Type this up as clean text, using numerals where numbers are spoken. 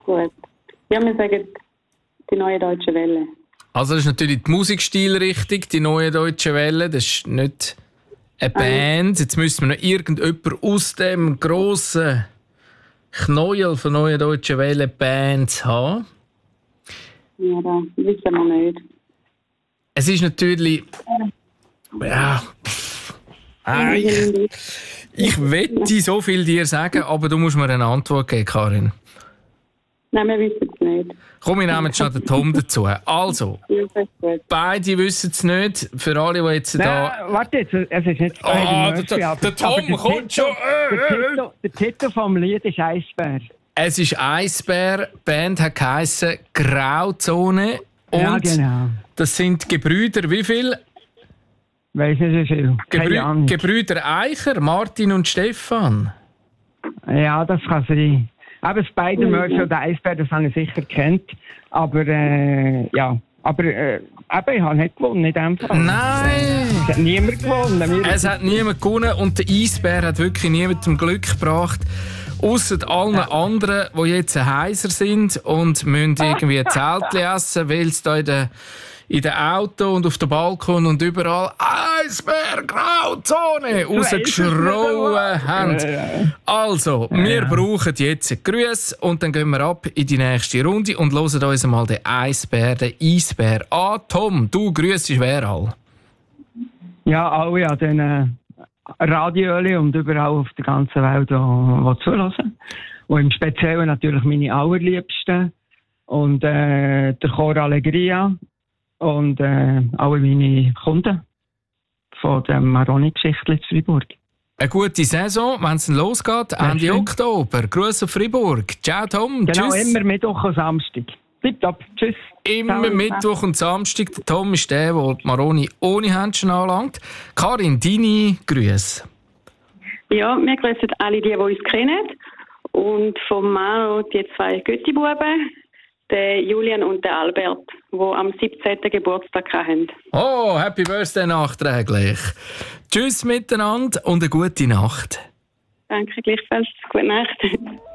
Gut. Ja, wir sagen die Neue Deutsche Welle. Also das ist natürlich die Musikstilrichtung, die Neue Deutsche Welle. Das ist nicht eine Band. Jetzt müssen wir noch irgendjemanden aus dem grossen Knäuel von Neue Deutsche Welle Bands haben. Ja, das wissen wir nicht. Es ist natürlich... Ja... Ich wette so viel dir sagen, aber du musst mir eine Antwort geben, Karin. Nein, wir wissen es nicht. Komm, wir nehmen jetzt schon den Tom dazu. Also, beide wissen es nicht. Für alle, die jetzt da... Warte jetzt, es ist nicht der Tom kommt schon! Der Titel vom Lied ist Eisbär. Es ist Eisbär, die Band hat geheissen Grauzone. Und ja, genau. Das sind Gebrüder, wie viel? Weiss nicht wie viel. Gebrüder Eicher, Martin und Stefan. Ja, das kann sein. Aber das beide Mörser und der Eisbär, das habe ich sicher kennt. Aber ja. Aber ich habe nicht gewonnen in dem Fall. Nein! Es hat niemand gewonnen. Es hat niemand gewonnen und der Eisbär hat wirklich niemandem Glück gebracht. Ausser allen anderen, die jetzt heiser sind und müssen irgendwie ein Zeltchen essen, weil es da in den Auto und auf dem Balkon und überall Eisbär, Grauzone rausgeschrauen haben. Also, wir brauchen jetzt Grüße und dann gehen wir ab in die nächste Runde und hören uns mal den Eisbär an. Tom, du grüßest wer all? Ja, alle an den Radioöli und überall auf der ganzen Welt, die zuhören. Und im Speziellen natürlich meine Allerliebsten und der Chor Allegria. Und alle meine Kunden von der Maroni-Geschichte in Freiburg. Eine gute Saison, wenn es losgeht, Ende Oktober. Grüße auf Freiburg. Ciao, Tom. Genau, Tschüss. immer Mittwoch und Samstag. Tipptopp. Tschüss. Immer Ciao. Mittwoch und Samstag. Der Tom ist der die Maroni ohne Händchen anlangt. Karin, deine Grüße. Ja, wir grüßen alle, die uns kennen. Und von Maro die 2 Götti-Buben. Der Julian und der Albert, die am 17. Geburtstag haben. Oh, Happy Birthday nachträglich. Tschüss miteinander und eine gute Nacht. Danke gleichfalls. Gute Nacht.